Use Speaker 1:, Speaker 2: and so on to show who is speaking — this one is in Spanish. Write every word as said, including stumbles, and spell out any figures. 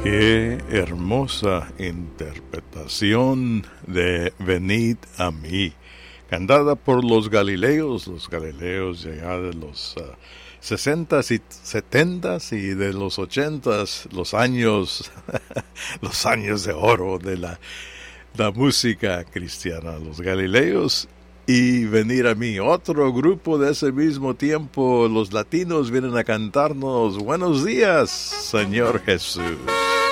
Speaker 1: Qué hermosa interpretación de Venid a mí, cantada por los Galileos, los Galileos ya de los uh, sesentas y setentas y de los ochentas, los años, los años de oro de la, la música cristiana, los Galileos. Y Venir a mí, otro grupo de ese mismo tiempo, los latinos vienen a cantarnos Buenos días, Señor Jesús.